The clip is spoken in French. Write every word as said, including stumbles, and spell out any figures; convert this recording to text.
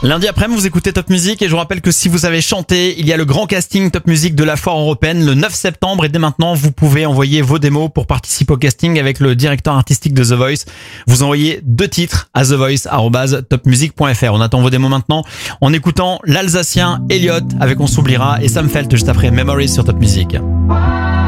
Lundi après-midi, vous écoutez Top Music et je vous rappelle que si vous savez chanter, il y a le grand casting Top Music de la foire européenne le neuf septembre et dès maintenant, vous pouvez envoyer vos démos pour participer au casting avec le directeur artistique de The Voice. Vous envoyez deux titres à the voice arobase top music point f r. On attend vos démos maintenant en écoutant l'Alsacien Elliott avec On s'oubliera et Sam Felt juste après Memories sur Top Music.